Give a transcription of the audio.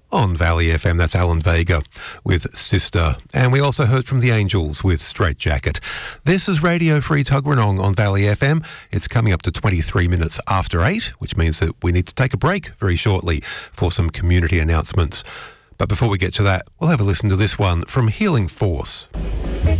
on Valley FM. That's Alan Vega with Sister. And we also heard from the Angels with Straight Jacket. This is Radio Free Tuggeranong on Valley FM. It's coming up to 23 minutes after 8, which means that we need to take a break very shortly for some community announcements. But before we get to that, we'll have a listen to this one from Healing Force.